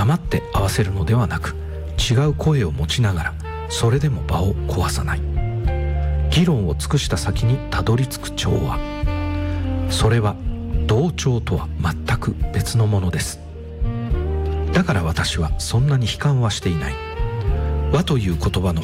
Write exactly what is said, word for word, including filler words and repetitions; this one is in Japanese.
黙って合わせるのではなく、違う声を持ちながらそれでも場を壊さない。議論を尽くした先にたどり着く調和、それは同調とは全く別のものです。だから私はそんなに悲観はしていない。和という言葉の